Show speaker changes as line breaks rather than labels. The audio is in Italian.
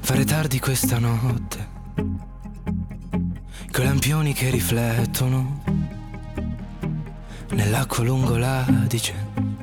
Fare tardi questa notte, coi lampioni che riflettono nell'acqua lungo l'Adige.